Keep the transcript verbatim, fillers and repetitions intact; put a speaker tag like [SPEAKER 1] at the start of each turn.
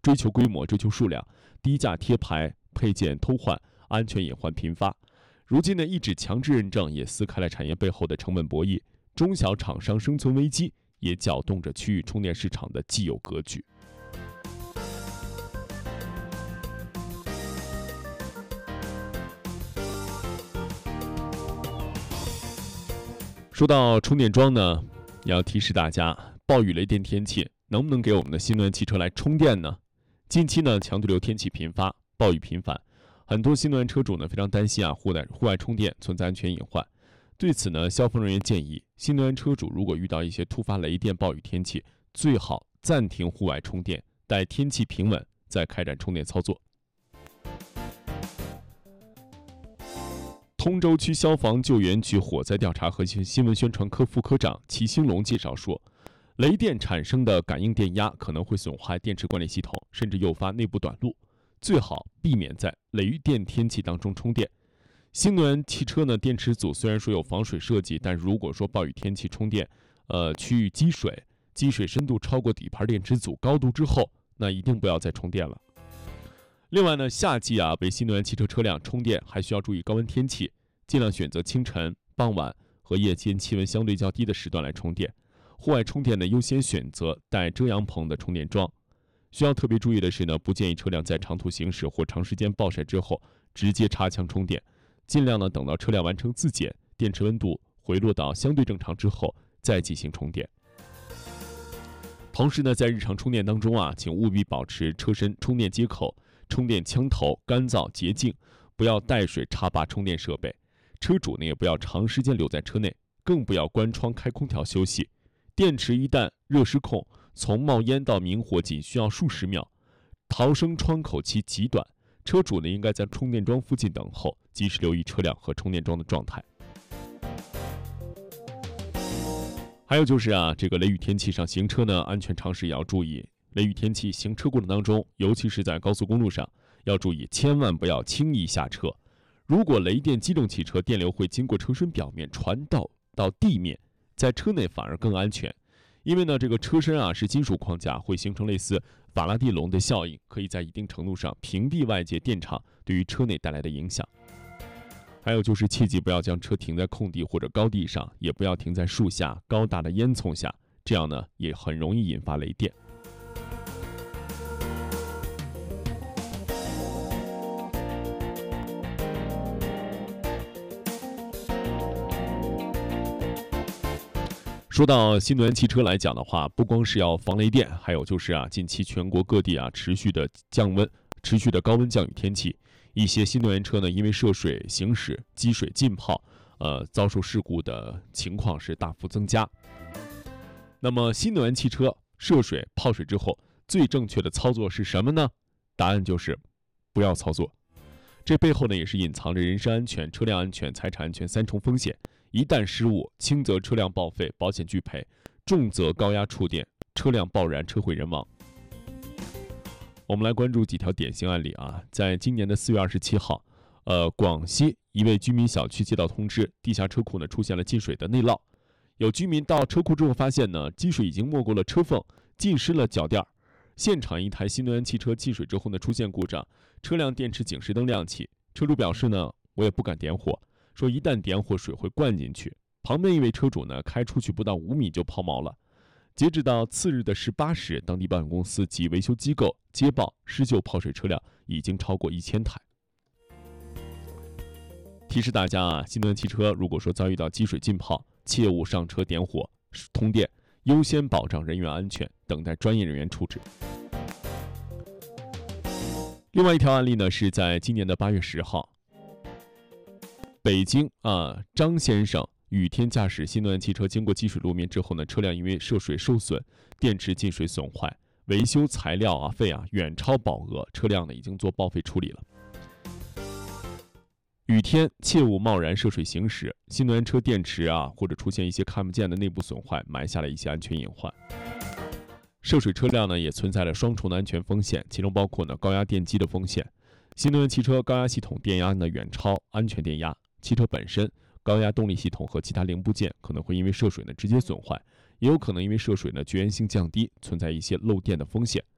[SPEAKER 1] 追求规模，追求数量，低价贴牌，配件偷换，安全隐患频发。如今呢，一纸强制认证也撕开了产业背后的成本博弈，中小厂商生存危机也搅动着区域充电市场的既有格局。说到充电桩呢，也要提示大家，暴雨雷电天气能不能给我们的新能源汽车来充电呢？近期呢，强对流天气频发，暴雨频繁，很多新能源车主呢非常担心啊，户外户外充电存在安全隐患。对此呢，消防人员建议，新能源车主如果遇到一些突发雷电暴雨天气，最好暂停户外充电，待天气平稳再开展充电操作。通州区消防救援局火灾调查和新闻宣传科副科长齐兴龙介绍说，雷电产生的感应电压可能会损坏电池管理系统，甚至诱发内部短路，最好避免在雷电天气当中充电。新能源汽车呢，电池组虽然说有防水设计，但如果说暴雨天气充电，呃，区域积水，积水深度超过底盘电池组高度之后，那一定不要再充电了。另外呢，夏季啊，为新能源汽车车辆充电还需要注意高温天气，尽量选择清晨、傍晚和夜间气温相对较低的时段来充电。户外充电呢，优先选择带遮阳棚的充电桩。需要特别注意的是呢，不建议车辆在长途行驶或长时间暴晒之后直接插枪充电，尽量呢等到车辆完成自检，电池温度回落到相对正常之后再进行充电。同时呢，在日常充电当中啊，请务必保持车身充电接口、充电枪头干燥洁净，不要带水插拔充电设备。车主呢也不要长时间留在车内，更不要关窗开空调休息。电池一旦热失控，从冒烟到明火仅需要数十秒，逃生窗口期极短。车主呢应该在充电桩附近等候，及时留意车辆和充电桩的状态。还有就是啊，这个雷雨天气上行车呢，安全常识也要注意。雷雨天气行车过程当中，尤其是在高速公路上，要注意千万不要轻易下车。如果雷电击中汽车，电流会经过车身表面传导到地面，在车内反而更安全。因为呢，这个车身啊是金属框架，会形成类似法拉第笼的效应，可以在一定程度上屏蔽外界电场对于车内带来的影响。还有就是切记不要将车停在空地或者高地上，也不要停在树下、高大的烟囱下，这样呢也很容易引发雷电。说到新能源汽车来讲的话，不光是要防雷电，还有就是啊，近期全国各地啊持续的降温、持续的高温降雨天气，一些新能源车呢因为涉水行驶、积水浸泡，呃，遭受事故的情况是大幅增加。那么新能源汽车涉水泡水之后，最正确的操作是什么呢？答案就是不要操作。这背后呢也是隐藏着人身安全、车辆安全、财产安全三重风险。一旦失误，轻则车辆报废，保险拒赔；重则高压触电，车辆爆燃，车毁人亡。我们来关注几条典型案例啊，在今年的四月二十七号，呃，广西一位居民小区接到通知，地下车库呢出现了进水的内涝。有居民到车库之后发现呢，积水已经没过了车缝，浸湿了脚垫。现场一台新能源汽车进水之后呢出现故障，车辆电池警示灯亮起，车主表示呢，我也不敢点火。说一旦点火，水会灌进去。旁边一位车主呢，开出去不到五米就抛锚了。截止到次日的十八时，当地保险公司及维修机构接报施救泡水车辆已经超过一千台。提示大家啊，新能源汽车如果说遭遇到积水浸泡，切勿上车点火通电，优先保障人员安全，等待专业人员处置。另外一条案例呢，是在今年的八月十号。北京啊，张先生雨天驾驶新能源汽车经过积水路面之后呢，车辆因为涉水受损，电池进水损坏，维修材料啊费啊远超保额，车辆呢已经做报废处理了。雨天切勿贸然涉水行驶，新能源车电池啊或者出现一些看不见的内部损坏，埋下了一些安全隐患。涉水车辆呢也存在了双重的安全风险，其中包括呢高压电机的风险。新能源汽车高压系统电压呢远超安全电压。汽车本身、高压动力系统和其他零部件可能会因为涉水呢直接损坏，也有可能因为涉水呢绝缘性降低，存在一些漏电的风险。